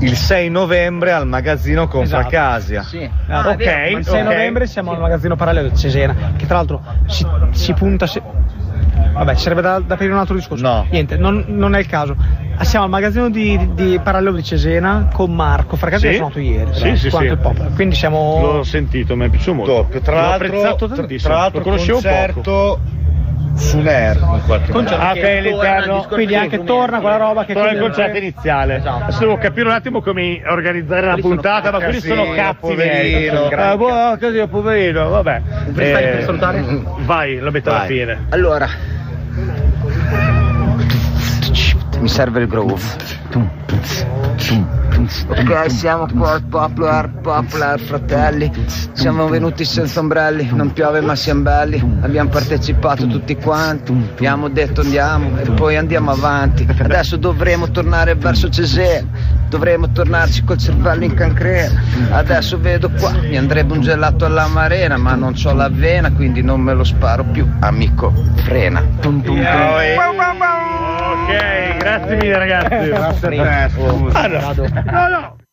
il 6 novembre al magazzino Confracasia. Sì. Ok, Il 6 novembre siamo al magazzino parallelo di Cesena, che tra l'altro si punta. Vabbè, sarebbe da aprire un altro discorso. No. Niente, non è il caso. Siamo al magazzino di parallelo di Cesena con Marco Fracasia, che sono andato ieri. Sì. Il popolo. Quindi siamo. L'ho sentito, mi è piaciuto molto. Doppio. Tra L'ho l'altro, apprezzato tantissimo. tra l'altro lo conoscevo concerto poco. su Ner in qualche modo. Ah, ok, l'interno. Quindi anche torna quella roba che Torna il concerto iniziale. Esatto. Adesso devo capire un attimo come organizzare la puntata, ma quelli sono cazzi miei. Così, poverino, vabbè. Per salutare? Vai, lo metto alla fine. Allora, mi serve il groove. Ok, siamo qua al Popular, fratelli. Siamo venuti senza ombrelli, non piove ma siamo belli. Abbiamo partecipato tutti quanti, abbiamo detto andiamo e poi andiamo avanti. Adesso dovremo tornare verso Cesena, dovremo tornarci col cervello in cancrena. Adesso vedo qua, mi andrebbe un gelato alla Marena, ma non c'ho l'avena, quindi non me lo sparo più, amico, frena. Ok, grazie mille ragazzi. Grazie a te, scusa. No.